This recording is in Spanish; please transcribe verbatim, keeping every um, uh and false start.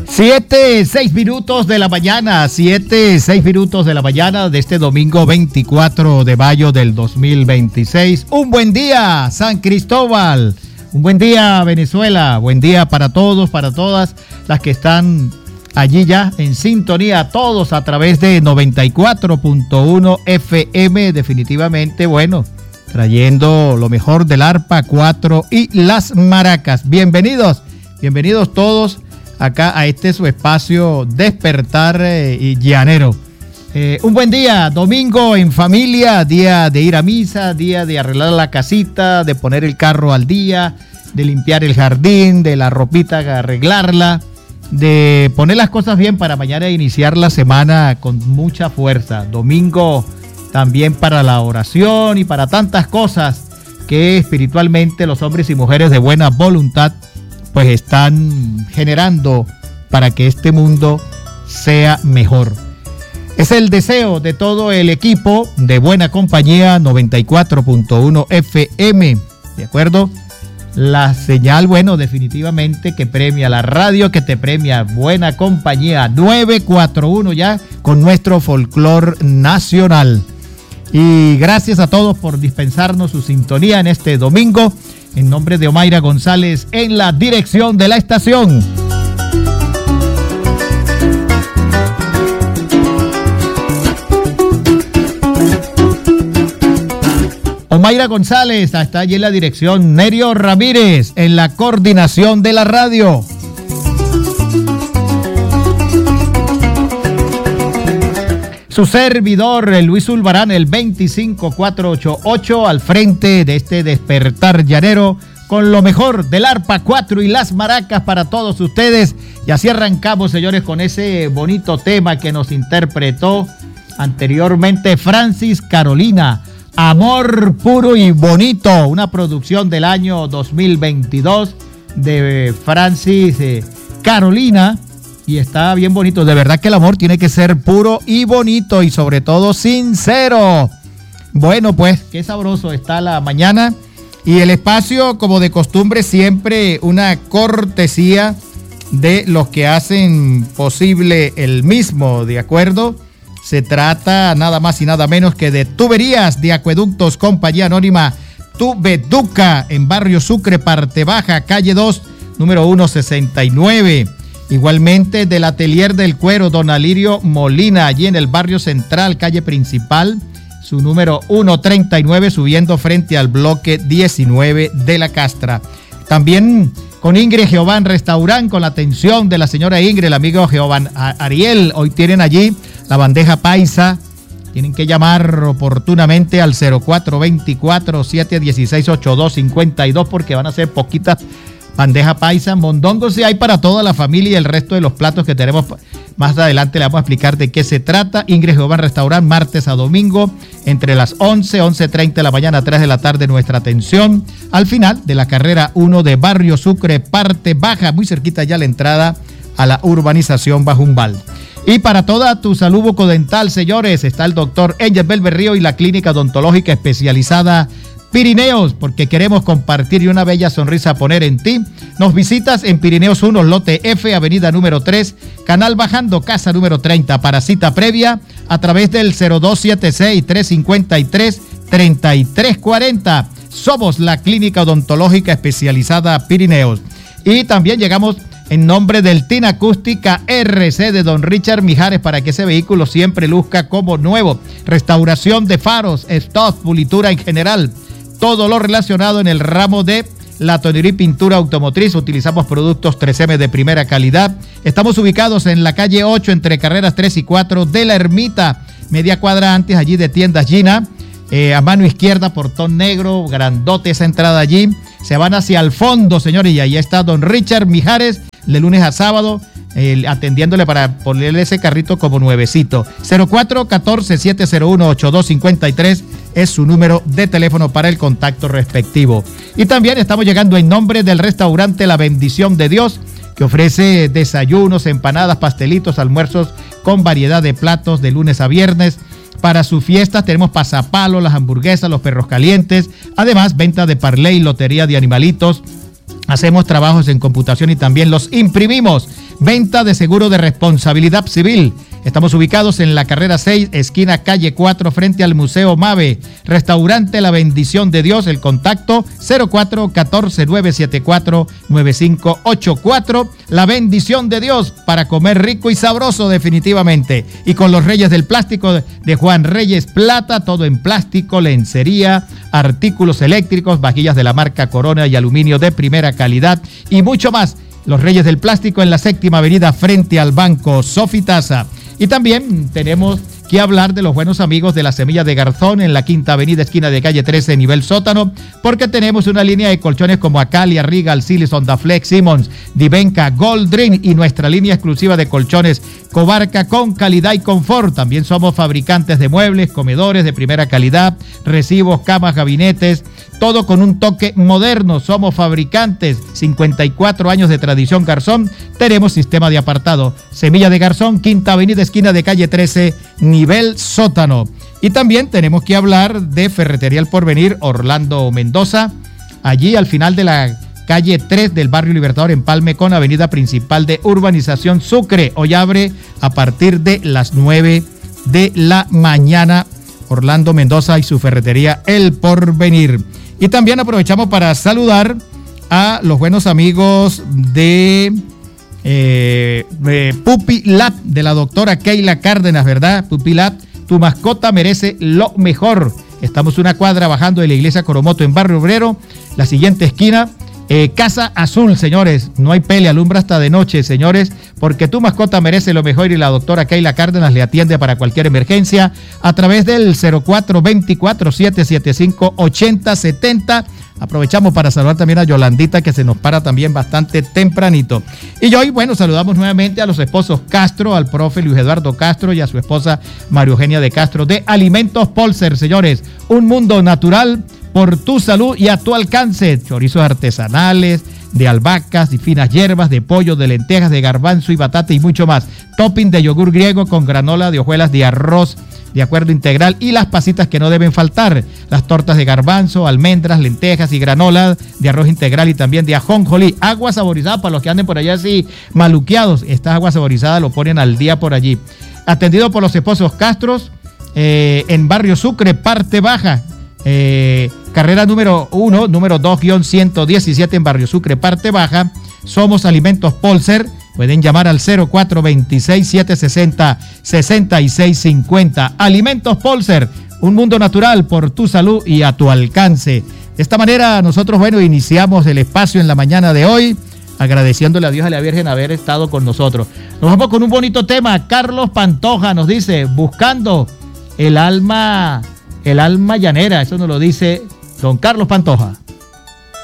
Siete, seis minutos de la mañana, siete, seis minutos de la mañana de este domingo veinticuatro de mayo del dos mil veintiséis. Un buen día, San Cristóbal. Un buen día, Venezuela. Buen día para todos, para todas las que están allí ya en sintonía, todos a través de noventa y cuatro punto uno F M. Definitivamente, bueno, trayendo lo mejor del arpa cuatro y las maracas. Bienvenidos, bienvenidos todos acá a este su espacio Despertar eh, y Llanero. Eh, un buen día, domingo en familia, día de ir a misa, día de arreglar la casita, de poner el carro al día, de limpiar el jardín, de la ropita arreglarla, de poner las cosas bien para mañana iniciar la semana con mucha fuerza. Domingo también para la oración y para tantas cosas que espiritualmente los hombres y mujeres de buena voluntad pues están generando para que este mundo sea mejor. Es el deseo de todo el equipo de Buena Compañía noventa y cuatro punto uno F M, ¿de acuerdo? La señal, bueno, definitivamente que premia la radio, que te premia Buena Compañía novecientos cuarenta y uno ya con nuestro folclor nacional. Y gracias a todos por dispensarnos su sintonía en este domingo. En nombre de Omaira González en la dirección de la estación. Omaira González está allí en la dirección. Nerio Ramírez en la coordinación de la radio. Su servidor, Luis Ulvarán, el veinticinco cuatrocientos ochenta y ocho, al frente de este Despertar Llanero, con lo mejor del arpa cuatro y las maracas para todos ustedes. Y así arrancamos, señores, con ese bonito tema que nos interpretó anteriormente Francis Carolina, Amor Puro y Bonito, una producción del año dos mil veintidós de Francis eh, Carolina. Y está bien bonito, de verdad que el amor tiene que ser puro y bonito y sobre todo sincero. Bueno, pues qué sabroso está la mañana y el espacio, como de costumbre, siempre una cortesía de los que hacen posible el mismo, ¿de acuerdo? Se trata nada más y nada menos que de Tuberías de Acueductos, Compañía Anónima Tubeduca, en Barrio Sucre, Parte Baja, calle dos, número ciento sesenta y nueve. Igualmente del Atelier del Cuero, Don Alirio Molina, allí en el barrio central, calle principal, su número ciento treinta y nueve, subiendo frente al bloque diecinueve de la Castra. También con Ingrid Jehován Restaurant, con la atención de la señora Ingrid, el amigo Jehován Ariel. Hoy tienen allí la bandeja paisa. Tienen que llamar oportunamente al cero cuatro veinticuatro, siete dieciséis, ochenta y dos cincuenta y dos porque van a ser poquitas bandeja paisa. Mondongos sí hay para toda la familia y el resto de los platos que tenemos más adelante le vamos a explicar de qué se trata. Ingrid Jehová Restaurant, martes a domingo, entre las once, once treinta de la mañana, tres de la tarde, nuestra atención. Al final de la carrera uno de Barrio Sucre, Parte Baja, muy cerquita ya la entrada a la urbanización Bajumbal. Y para toda tu salud bucodental, señores, está el doctor Engel Belberrío y la clínica odontológica especializada Pirineos, porque queremos compartir y una bella sonrisa poner en ti. Nos visitas en Pirineos uno, lote F, avenida número tres, canal bajando, casa número treinta. Para cita previa, a través del cero dos siete seis, tres cinco tres, tres tres cuatro cero. Somos la clínica odontológica especializada Pirineos. Y también llegamos en nombre del T I N Acústica R C de don Richard Mijares, para que ese vehículo siempre luzca como nuevo. Restauración de faros, stop, pulitura en general. Todo lo relacionado en el ramo de la tonería y pintura automotriz. Utilizamos productos tres eme de primera calidad. Estamos ubicados en la calle ocho, entre carreras tres y cuatro de la Ermita. Media cuadra antes allí de Tiendas Gina. Eh, a mano izquierda, portón negro, grandote esa entrada allí. Se van hacia el fondo, señores, y ahí está don Richard Mijares, de lunes a sábado, eh, atendiéndole para ponerle ese carrito como nuevecito. cero cuatro uno cuatro, siete cero uno, ocho dos cinco tres es su número de teléfono para el contacto respectivo. Y también estamos llegando en nombre del restaurante La Bendición de Dios, que ofrece desayunos, empanadas, pastelitos, almuerzos con variedad de platos de lunes a viernes. Para sus fiestas tenemos pasapalos, las hamburguesas, los perros calientes, además venta de parlé y lotería de animalitos. Hacemos trabajos en computación y también los imprimimos. Venta de seguro de responsabilidad civil. Estamos ubicados en la carrera seis, esquina calle cuatro, frente al Museo Mave. Restaurante La Bendición de Dios. El contacto cero cuatro uno cuatro, nueve siete cuatro, nueve cinco ocho cuatro. La Bendición de Dios, para comer rico y sabroso definitivamente. Y con los Reyes del Plástico de Juan Reyes Plata, todo en plástico, lencería, artículos eléctricos, vajillas de la marca Corona y aluminio de primera calidad y mucho más. Los Reyes del Plástico en la séptima avenida frente al Banco Sofitasa. Y también tenemos que hablar de los buenos amigos de la Semilla de Garzón en la quinta avenida, esquina de calle trece, nivel sótano, porque tenemos una línea de colchones como Acalia, Regal, Silis, Ondaflex, Simmons, Divenca, Gold Dream y nuestra línea exclusiva de colchones Cobarca con calidad y confort. También somos fabricantes de muebles, comedores de primera calidad, recibos, camas, gabinetes, todo con un toque moderno. Somos fabricantes, cincuenta y cuatro años de tradición Garzón. Tenemos sistema de apartado. Semilla de Garzón, quinta avenida, esquina de calle trece, nivel sótano. Y también tenemos que hablar de Ferretería El Porvenir, Orlando Mendoza, allí al final de la calle tres del barrio Libertador, Empalme con avenida principal de Urbanización Sucre. Hoy abre a partir de las nueve de la mañana. Orlando Mendoza y su ferretería El Porvenir. Y también aprovechamos para saludar a los buenos amigos de, eh, de Pupi Lab, de la doctora Keila Cárdenas, ¿verdad? Pupi Lab, tu mascota merece lo mejor. Estamos una cuadra bajando de la iglesia Coromoto en Barrio Obrero, la siguiente esquina. Eh, Casa Azul, señores, no hay pelea, alumbra hasta de noche, señores, porque tu mascota merece lo mejor y la doctora Keila Cárdenas le atiende para cualquier emergencia a través del cero cuatro dos cuatro, siete siete cinco, ocho cero siete cero. Aprovechamos para saludar también a Yolandita, que se nos para también bastante tempranito. Y hoy, bueno, saludamos nuevamente a los esposos Castro, al profe Luis Eduardo Castro y a su esposa María Eugenia de Castro de Alimentos Polser, señores, un mundo natural por tu salud y a tu alcance. Chorizos artesanales, de albahacas y finas hierbas, de pollo, de lentejas, de garbanzo y batata y mucho más. Topping de yogur griego con granola de hojuelas de arroz de acuerdo integral y las pasitas que no deben faltar. Las tortas de garbanzo, almendras, lentejas y granola de arroz integral y también de ajonjolí. Agua saborizada para los que anden por allá así maluqueados. Esta agua saborizada lo ponen al día por allí. Atendido por los esposos Castros eh, en Barrio Sucre, parte baja. Eh, carrera número uno, número dos guión ciento diecisiete en Barrio Sucre, parte baja. Somos Alimentos Polser. Pueden llamar al cero cuatro dos seis, siete seis cero, seis seis cinco cero. Alimentos Polser, un mundo natural por tu salud y a tu alcance. De esta manera nosotros, bueno, iniciamos el espacio en la mañana de hoy, agradeciéndole a Dios y a la Virgen haber estado con nosotros. Nos vamos con un bonito tema. Carlos Pantoja nos dice, buscando el alma... El alma llanera, eso nos lo dice don Carlos Pantoja.